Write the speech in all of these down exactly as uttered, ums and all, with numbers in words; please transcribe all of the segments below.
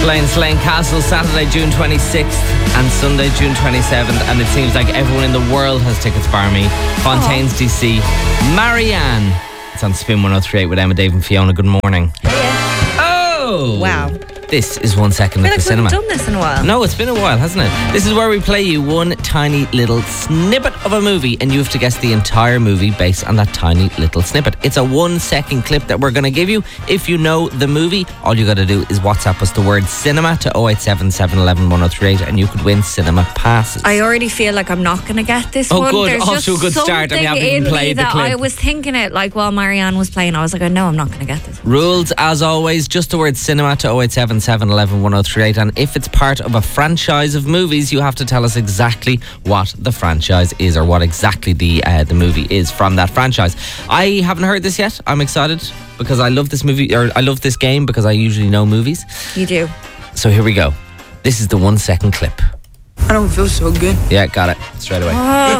Playing Slane Castle Saturday, June twenty-sixth and Sunday, June twenty-seventh, and it seems like everyone in the world has tickets bar me. Fontaines, D C. Marianne. It's on Spin one oh three point eight with Emma, Dave and Fiona. Good morning. Hiya. Oh! Wow. This is One Second I at feel the like Cinema. we haven't done this in a while. No, it's been a while, hasn't it? This is where we play you one tiny little snippet of a movie and you have to guess the entire movie based on that tiny little snippet. It's a one second clip that we're going to give you. If you know the movie, all you got to do is WhatsApp us the word cinema to oh eight seven, seven one one, one oh three eight and you could win cinema passes. I already feel like I'm not going to get this oh, one. good. There's Off just to a good start. I mean, I haven't even something in played me the that clip. I was thinking it like while Marianne was playing. I was like, I know I'm not going to get this one. Rules, as always, just the word cinema to oh eight seven, seven one one, one oh three eight, and if it's part of a franchise of movies, you have to tell us exactly what the franchise is or what exactly the uh, the movie is from that franchise. I haven't heard this yet. I'm excited because I love this movie, or I love this game because I usually know movies. You do. So here we go. This is the one second clip. I don't feel so good. Yeah, got it straight away. Oh.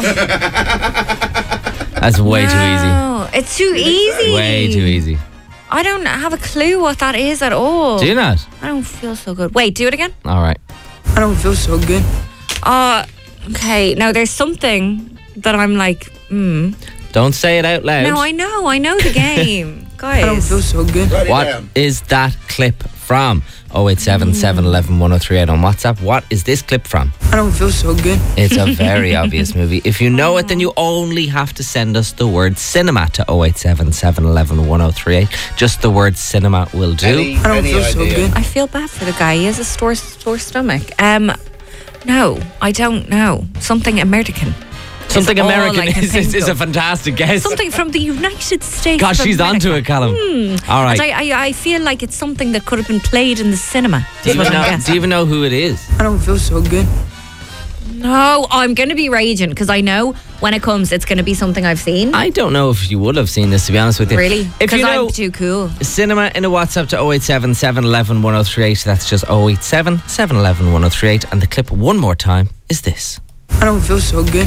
That's way no, it's too easy. too easy. Way too easy. I don't have a clue what that is at all. Do you not? I don't feel so good. Wait, do it again. All right. I don't feel so good. Uh, okay. Now there's something that I'm like, hmm. Don't say it out loud. No, I know. I know the game. Guys. I don't feel so good. What is that clip from? oh eight seven, seven one one, one oh three eight on WhatsApp. What is this clip from? I don't feel so good. It's a very obvious movie. If you know it, then you only have to send us the word cinema to oh eight seven, seven one one, one oh three eight. Just the word cinema will do. Any, I don't feel idea. so good. I feel bad for the guy. He has a sore, sore stomach. Um, no, I don't know. Something American. Something all American I can is, is, think is a of. fantastic guess. Something from the United States. Gosh, of she's America. onto it, Callum. Hmm. All right. And I, I, I feel like it's something that could have been played in the cinema. Do you, Is what even I'm know, guessing. do you even know who it is? I don't feel so good. No, I'm going to be raging because I know when it comes, it's going to be something I've seen. I don't know if you would have seen this, to be honest with you. Really? If Because you know I'm too cool. cinema in a WhatsApp to oh eight seven, seven one one, one oh three eight. That's just oh eight seven, seven one one, one oh three eight. And the clip one more time is this. I don't feel so good.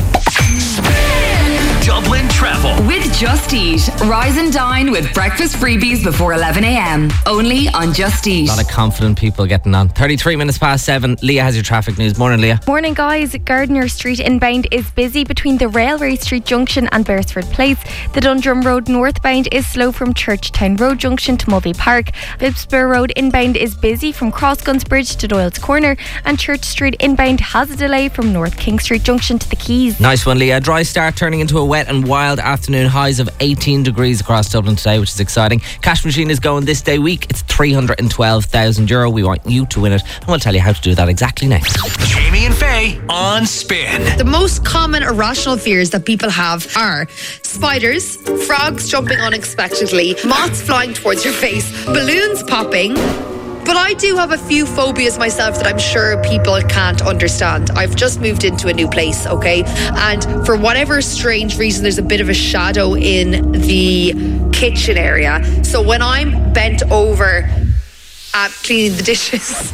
Dublin Travel with Just Eat. Rise and dine with breakfast freebies before eleven a.m. Only on Just Eat. A lot of confident people getting on. thirty-three minutes past seven. Leah has your traffic news. Morning, Leah. Morning, guys. Gardiner Street inbound is busy between the Railway Street Junction and Beresford Place. The Dundrum Road northbound is slow from Churchtown Road Junction to Mulvey Park. Phibsborough Road inbound is busy from Crossguns Bridge to Doyle's Corner, and Church Street inbound has a delay from North King Street Junction to the Quays. Nice one, Leah. Dry start turning into a wet and wild afternoon. Highs of eighteen degrees across Dublin today, which is exciting. Cash Machine is going this day week. It's three hundred twelve thousand euro. We want you to win it, and we'll tell you how to do that exactly next. Jamie and Faye on Spin. The most common irrational fears that people have are spiders, frogs jumping unexpectedly, moths flying towards your face, balloons popping. But I do have a few phobias myself that I'm sure people can't understand. I've just moved into a new place, okay? And for whatever strange reason, there's a bit of a shadow in the kitchen area. So when I'm bent over uh, cleaning the dishes...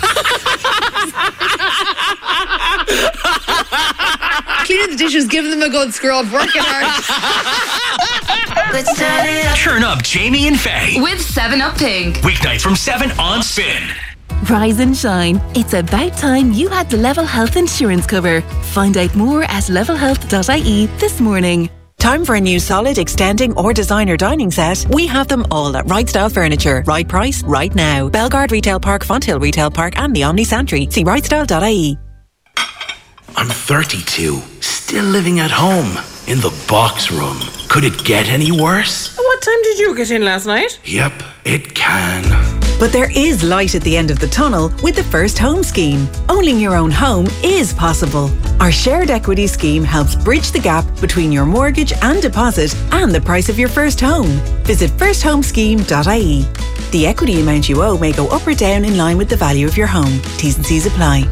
cleaning the dishes, giving them a good scrub, working hard. Let's turn it up. Turn up Jamie and Faye with seven up Pink. Weeknights from seven on Spin. Rise and shine. It's about time you had the Level Health insurance cover. Find out more at level health dot I E this morning. Time for a new solid, extending or designer dining set? We have them all at Right Style Furniture. Right price, right now. Belgard Retail Park, Fonthill Retail Park and the Omni Santry. See right style dot I E. I'm thirty-two, still living at home, in the box room. Could it get any worse? What time did you get in last night? Yep, it can. But there is light at the end of the tunnel with the First Home Scheme. Owning your own home is possible. Our shared equity scheme helps bridge the gap between your mortgage and deposit and the price of your first home. Visit first home scheme dot I E. The equity amount you owe may go up or down in line with the value of your home. T's and C's apply.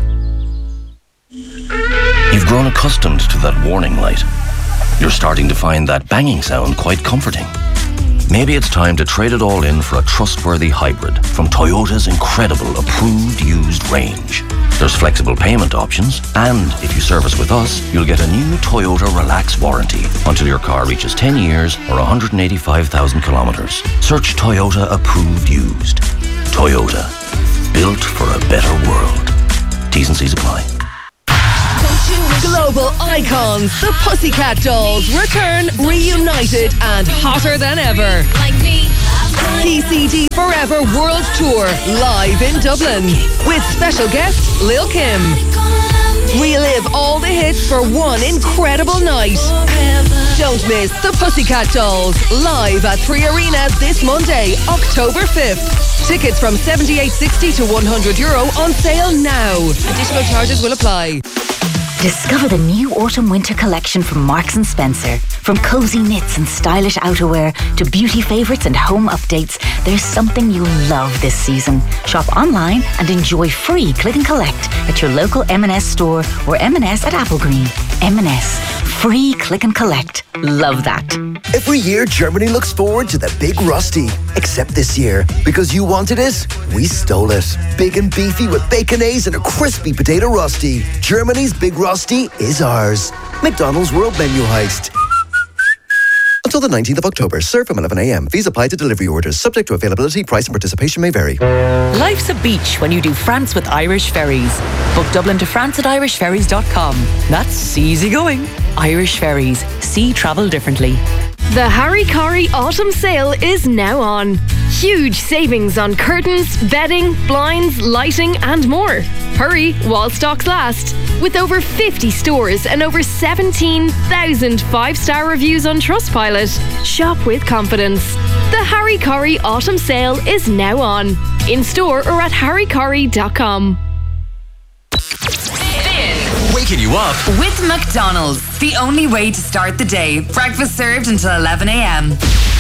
You've grown accustomed to that warning light. You're starting to find that banging sound quite comforting. Maybe it's time to trade it all in for a trustworthy hybrid from Toyota's incredible approved used range. There's flexible payment options, and if you service with us, you'll get a new Toyota Relax warranty until your car reaches ten years or one hundred eighty-five thousand kilometres. Search Toyota approved used. Toyota, built for a T's and C's apply. Global icons, the Pussycat Dolls, return reunited and hotter than ever. P C D Forever World Tour, live in Dublin, with special guest Lil' Kim. Relive all the hits for one incredible night. Don't miss the Pussycat Dolls, live at Three Arena this Monday, October fifth. Tickets from seventy-eight sixty to one hundred euro on sale now. Additional charges will apply. Discover the new autumn-winter collection from Marks and Spencer. From cozy knits and stylish outerwear to beauty favourites and home updates, there's something you'll love this season. Shop online and enjoy free click and collect at your local M and S store or M and S at Applegreen. M and S. Free click and collect. Love that. Every year, Germany looks forward to the Big Rusty. Except this year, because you wanted it, we stole it. Big and beefy with baconaise and a crispy potato rusty. Germany's Big Rusty is ours. McDonald's World Menu Heist. Until the nineteenth of October. Serve from eleven a.m. Fees apply to delivery orders. Subject to availability, price and participation may vary. Life's a beach when you do France with Irish Ferries. Book Dublin to France at irish ferries dot com. That's easy going. Irish Ferries. See travel differently. The Harry Corrie Autumn Sale is now on. Huge savings on curtains, bedding, blinds, lighting and more. Hurry while stocks last. With over fifty stores and over seventeen thousand five-star reviews on Trustpilot. Shop with confidence. The Harry Corrie Autumn Sale is now on. In store or at harry corrie dot com. Waking you up With McDonald's, the only way to start the day. Breakfast served until eleven a.m.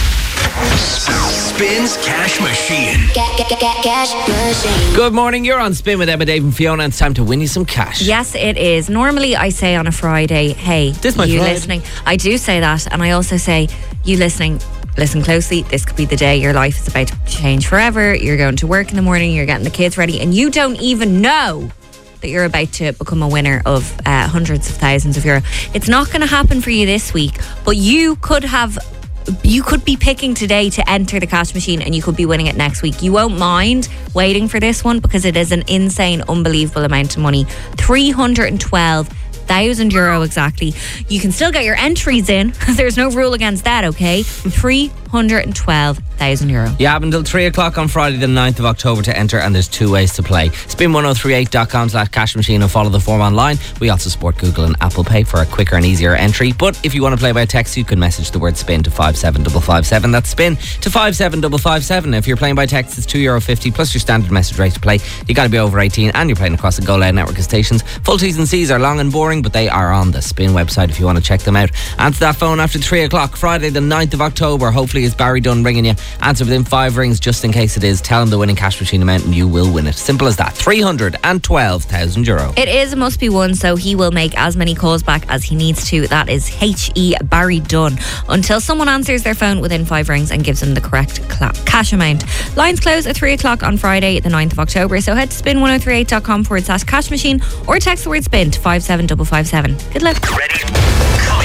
Spins Cash Machine. Cash machine. Good morning, you're on Spin with Emma, Dave and Fiona, and it's time to win you some cash. Yes, it is. Normally I say on a Friday, hey, This my you Friday. listening. I do say that, and I also say, you listening, listen closely. This could be the day your life is about to change forever. You're going to work in the morning, you're getting the kids ready, and you don't even know that you're about to become a winner of uh, hundreds of thousands of euro. It's not going to happen for you this week, but you could have you could be picking today to enter the cash machine and you could be winning it next week. You won't mind waiting for this one because it is an insane, unbelievable amount of money. three hundred twelve thousand euro exactly. You can still get your entries in. There's no rule against that, okay? three hundred twelve thousand euro. You have until three o'clock on Friday the ninth of October to enter, and there's two ways to play. spin ten thirty-eight dot com slash cash machine and follow the form online. We also support Google and Apple Pay for a quicker and easier entry. But if you want to play by text, you can message the word spin to five seven five five seven. That's spin to five seven five five seven. If you're playing by text, it's two euro fifty plus your standard message rate to play. You got to be over eighteen and you're playing across the Go Loud network of stations. Full T's and C's are long and boring, but they are on the Spin website if you want to check them out. Answer that phone after three o'clock, Friday the ninth of October. Hopefully it's Barry Dunn ringing you. Answer within five rings just in case it is. Tell him the winning cash machine amount and you will win it. Simple as that. three hundred twelve thousand euro. It is a must be one, so he will make as many calls back as he needs to. That is H E Barry Dunn. Until someone answers their phone within five rings and gives them the correct cla- cash amount. Lines close at three o'clock on Friday the ninth of October, so head to spin ten thirty-eight dot com forward slash cash machine or text the word spin to five seven five five seven. Good luck. Ready?